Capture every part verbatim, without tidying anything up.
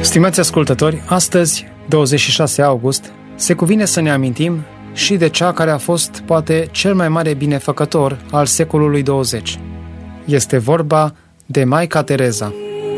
Stimați ascultători, astăzi, douăzeci și șase august, se cuvine să ne amintim și de cea care a fost, poate, cel mai mare binefăcător al secolului douăzeci. Este vorba de Maica Tereza.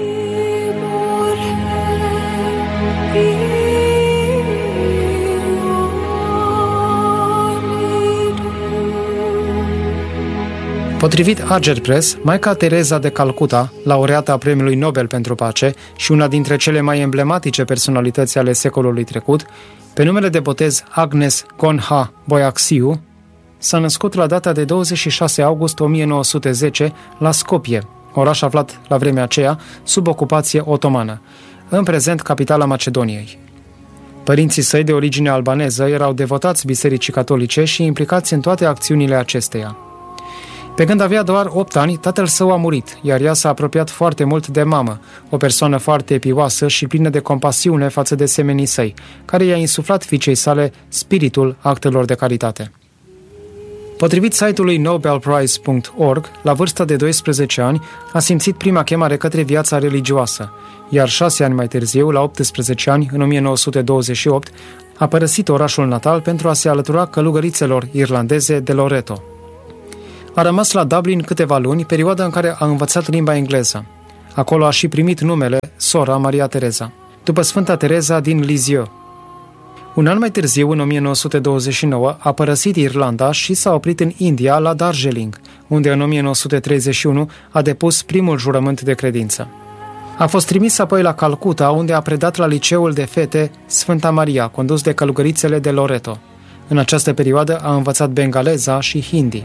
Potrivit Ager Press, Maica Tereza de Calcuta, laureată a Premiului Nobel pentru Pace și una dintre cele mai emblematice personalități ale secolului trecut, pe numele de botez Agnes Conha Boiaxiu, s-a născut la data de douăzeci și șase august o mie nouă sute zece la Skopje, oraș aflat la vremea aceea sub ocupație otomană, în prezent capitala Macedoniei. Părinții săi de origine albaneză erau devotați bisericii catolice și implicați în toate acțiunile acesteia. Pe când avea doar opt ani, tatăl său a murit, iar ea s-a apropiat foarte mult de mamă, o persoană foarte pioasă și plină de compasiune față de semenii săi, care i-a insuflat fiicei sale spiritul actelor de caritate. Potrivit site-ului nobel prize punct org, la vârsta de doisprezece ani, a simțit prima chemare către viața religioasă, iar șase ani mai târziu, la optsprezece ani, în o mie nouă sute douăzeci și opt, a părăsit orașul natal pentru a se alătura călugărițelor irlandeze de Loreto. A rămas la Dublin câteva luni, perioada în care a învățat limba engleză. Acolo a și primit numele Sora Maria Tereza, după Sfânta Tereza din Lisieux. Un an mai târziu, în o mie nouă sute douăzeci și nouă, a părăsit Irlanda și s-a oprit în India, la Darjeeling, unde în o mie nouă sute treizeci și unu a depus primul jurământ de credință. A fost trimis apoi la Calcuta, unde a predat la liceul de fete Sfânta Maria, condus de călugărițele de Loreto. În această perioadă a învățat bengaleza și hindi.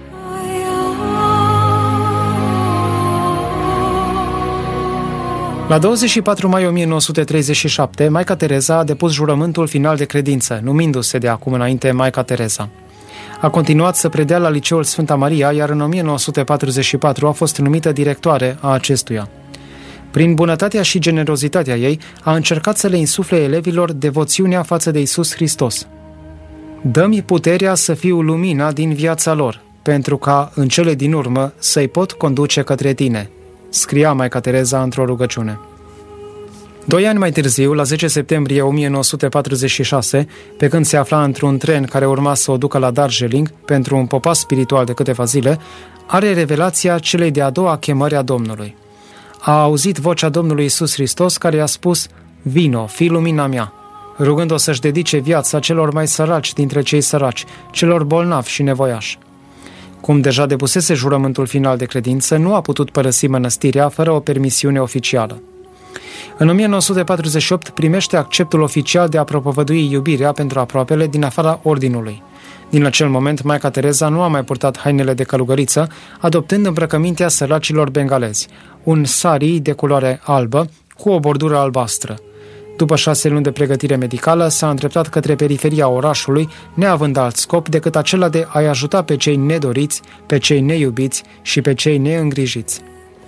La douăzeci și patru mai o mie nouă sute treizeci și șapte, Maica Tereza a depus jurământul final de credință, numindu-se de acum înainte Maica Tereza. A continuat să predea la liceul Sfânta Maria, iar în o mie nouă sute patruzeci și patru a fost numită directoare a acestuia. Prin bunătatea și generozitatea ei, a încercat să le insufle elevilor devoțiunea față de Iisus Hristos. Dă-mi puterea să fiu lumina din viața lor, pentru ca, în cele din urmă, să-i pot conduce către tine, scria Maica Tereza într-o rugăciune. Doi ani mai târziu, la zece septembrie o mie nouă sute patruzeci și șase, pe când se afla într-un tren care urma să o ducă la Darjeeling pentru un popas spiritual de câteva zile, are revelația celei de-a doua chemări a Domnului. A auzit vocea Domnului Iisus Hristos care i-a spus: "Vino, fii lumina mea", rugând-o să-și dedice viața celor mai săraci dintre cei săraci, celor bolnavi și nevoiași. Cum deja depusese jurământul final de credință, nu a putut părăsi mănăstirea fără o permisiune oficială. În o mie nouă sute patruzeci și opt primește acceptul oficial de a propovădui iubirea pentru aproapele din afara ordinului. Din acel moment, Maica Tereza nu a mai purtat hainele de călugăriță, adoptând îmbrăcămintea săracilor bengalezi, un sari de culoare albă cu o bordură albastră. După șase luni de pregătire medicală, s-a îndreptat către periferia orașului, neavând alt scop decât acela de a-i ajuta pe cei nedoriți, pe cei neiubiți și pe cei neîngrijiți.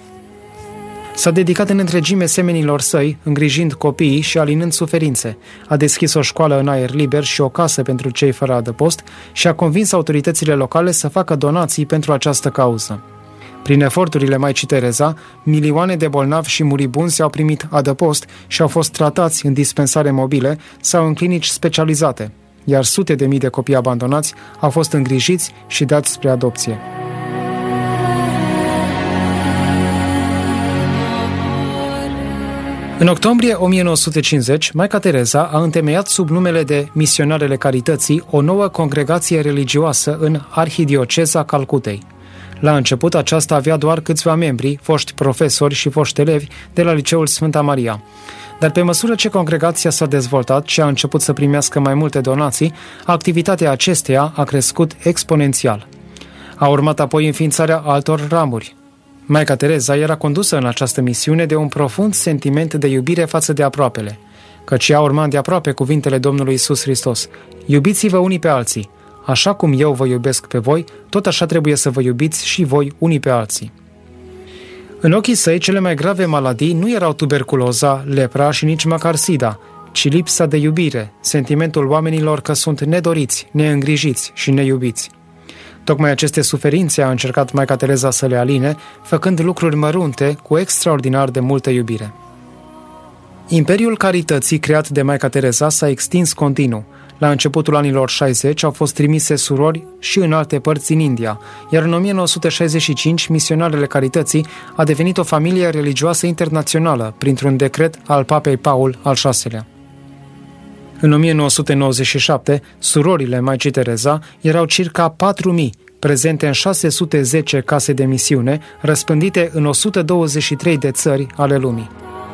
S-a dedicat în întregime semenilor săi, îngrijind copiii și alinând suferințe. A deschis o școală în aer liber și o casă pentru cei fără adăpost și a convins autoritățile locale să facă donații pentru această cauză. Prin eforturile Maicii Tereza, milioane de bolnavi și muribunzi au primit adăpost și au fost tratați în dispensare mobile sau în clinici specializate, iar sute de mii de copii abandonați au fost îngrijiți și dați spre adopție. În octombrie o mie nouă sute cincizeci, Maica Tereza a întemeiat sub numele de Misionarele Carității o nouă congregație religioasă în arhidioceza Calcutei. La început, aceasta avea doar câțiva membri, foști profesori și foști elevi de la liceul Sfânta Maria. Dar pe măsură ce congregația s-a dezvoltat și a început să primească mai multe donații, activitatea acesteia a crescut exponențial. A urmat apoi înființarea altor ramuri. Maica Tereza era condusă în această misiune de un profund sentiment de iubire față de aproapele, căci ea urma de aproape cuvintele Domnului Iisus Hristos: "Iubiți-vă unii pe alții. Așa cum eu vă iubesc pe voi, tot așa trebuie să vă iubiți și voi unii pe alții." În ochii săi, cele mai grave maladii nu erau tuberculoza, lepra și nici măcar sida, ci lipsa de iubire, sentimentul oamenilor că sunt nedoriți, neîngrijiți și neiubiți. Tocmai aceste suferințe a încercat Maica Tereza să le aline, făcând lucruri mărunte cu extraordinar de multă iubire. Imperiul carității creat de Maica Tereza s-a extins continuu. La începutul anilor șaizeci au fost trimise surori și în alte părți din India, iar în o mie nouă sute șaizeci și cinci Misionarele Carității a devenit o familie religioasă internațională printr-un decret al Papei Paul al șaselea. În o mie nouă sute nouăzeci și șapte, surorile Maicii Tereza erau circa patru mii, prezente în șase sute zece case de misiune, răspândite în o sută douăzeci și trei de țări ale lumii.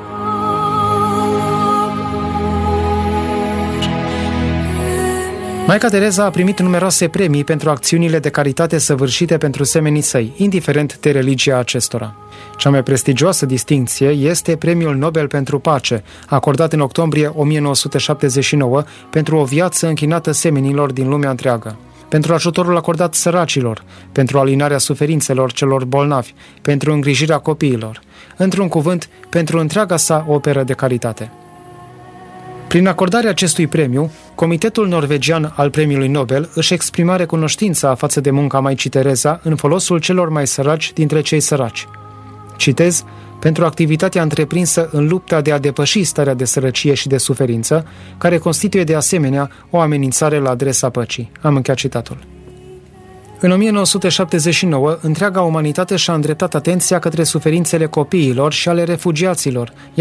Maica Tereza a primit numeroase premii pentru acțiunile de caritate săvârșite pentru semenii săi, indiferent de religia acestora. Cea mai prestigioasă distincție este Premiul Nobel pentru Pace, acordat în octombrie o mie nouă sute șaptezeci și nouă pentru o viață închinată semenilor din lumea întreagă, pentru ajutorul acordat săracilor, pentru alinarea suferințelor celor bolnavi, pentru îngrijirea copiilor, într-un cuvânt, pentru întreaga sa operă de caritate. Prin acordarea acestui premiu, Comitetul Norvegian al Premiului Nobel își exprima recunoștința față de munca Maicii Tereza în folosul celor mai săraci dintre cei săraci. Citez, pentru activitatea întreprinsă în lupta de a depăși starea de sărăcie și de suferință, care constituie de asemenea o amenințare la adresa păcii. Am încheiat citatul. În o mie nouă sute șaptezeci și nouă, întreaga umanitate și-a îndreptat atenția către suferințele copiilor și ale refugiaților,